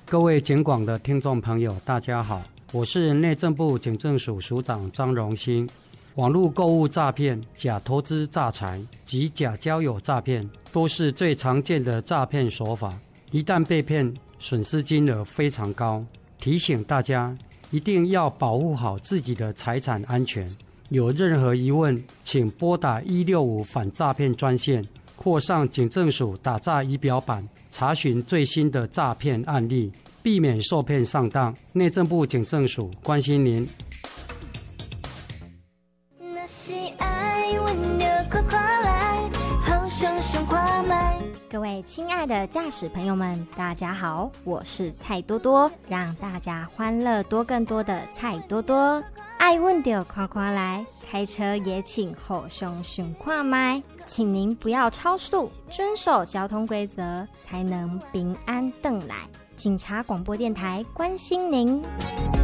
各位警广的听众朋友大家好，我是内政部警政署署长张荣兴。网络购物诈骗、假投资诈财及假交友诈骗都是最常见的诈骗手法，一旦被骗，损失金额非常高。提醒大家一定要保护好自己的财产安全，有任何疑问请拨打165反诈骗专线，或上警政署打诈仪表板查询最新的诈骗案例，避免受骗上当。内政部警政署关心您。 各位亲爱的驾驶朋友们，大家好，我是蔡多多，让大家欢乐多更多的蔡多多。爱问就夸夸来，开车也请后胸胸跨麦，请您不要超速，遵守交通规则，才能平安回来。警察广播电台关心您。